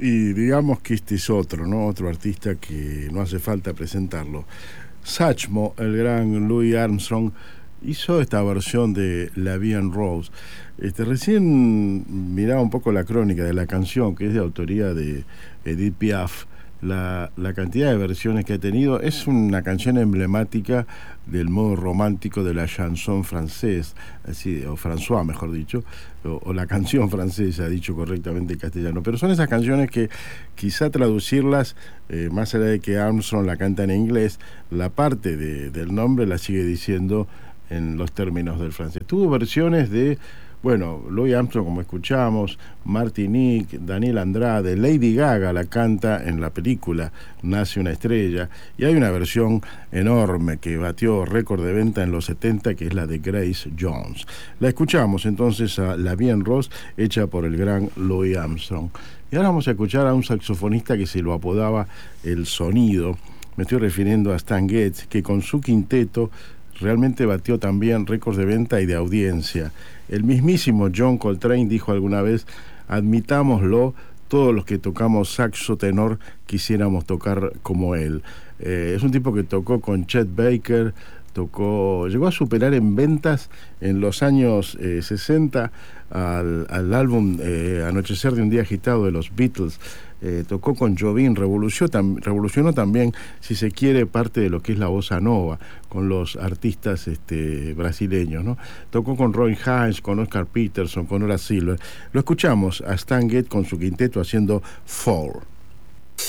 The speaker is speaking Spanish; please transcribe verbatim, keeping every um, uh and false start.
Y digamos que este es otro, ¿no? Otro artista que no hace falta presentarlo. Satchmo, el gran Louis Armstrong, hizo esta versión de La Vie en Rose. Este, recién miraba un poco la crónica de la canción, que es de autoría de Edith Piaf. La, la cantidad de versiones que ha tenido es una canción emblemática del modo romántico de la chanson francés, así, o François, mejor dicho, o, o la canción francesa, dicho correctamente en castellano. Pero son esas canciones que quizá traducirlas, eh, más allá de que Armstrong la canta en inglés, la parte de, del nombre la sigue diciendo en los términos del francés. Tuvo versiones de, bueno, Louis Armstrong, como escuchamos, Martinique, Daniel Andrade, Lady Gaga la canta en la película Nace una estrella, y hay una versión enorme que batió récord de venta en los setenta, que es la de Grace Jones. La escuchamos entonces a La Vie en Rose, hecha por el gran Louis Armstrong. Y ahora vamos a escuchar a un saxofonista que se lo apodaba El Sonido. Me estoy refiriendo a Stan Getz, que con su quinteto realmente batió también récords de venta y de audiencia. El mismísimo John Coltrane dijo alguna vez: admitámoslo, todos los que tocamos saxo tenor quisiéramos tocar como él. Eh, es un tipo que tocó con Chet Baker, tocó, llegó a superar en ventas en los años eh, sesenta al, al álbum eh, Anochecer de un día agitado de los Beatles. Eh, tocó con Jobim, revolucionó, tam, revolucionó también, si se quiere, parte de lo que es la bossa nova con los artistas este, brasileños, ¿no? Tocó con Roy Haynes, con Oscar Peterson, con Horace Silver. Lo escuchamos a Stan Getz con su quinteto haciendo Fall.